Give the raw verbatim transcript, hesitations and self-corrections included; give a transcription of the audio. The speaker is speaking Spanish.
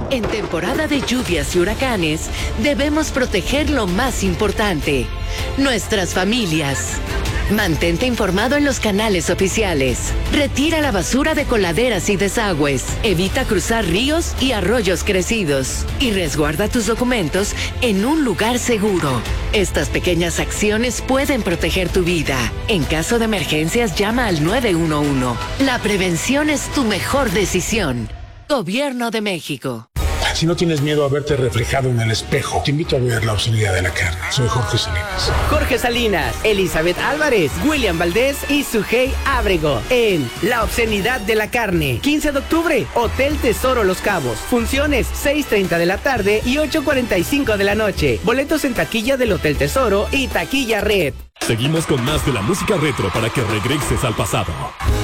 En temporada de lluvias y huracanes, debemos proteger lo más importante, nuestras familias. Mantente informado en los canales oficiales. Retira la basura de coladeras y desagües. Evita cruzar ríos y arroyos crecidos. Y resguarda tus documentos en un lugar seguro. Estas pequeñas acciones pueden proteger tu vida. En caso de emergencias, llama al nueve uno uno. La prevención es tu mejor decisión. Gobierno de México. Si no tienes miedo a verte reflejado en el espejo, te invito a ver La Obscenidad de la Carne. Soy Jorge Salinas. Jorge Salinas, Elizabeth Álvarez, William Valdés y Sujei Ábrego en La Obscenidad de la Carne. quince de octubre, Hotel Tesoro Los Cabos. Funciones seis treinta de la tarde y ocho cuarenta y cinco de la noche. Boletos en taquilla del Hotel Tesoro y taquilla Red. Seguimos con más de la música retro para que regreses al pasado.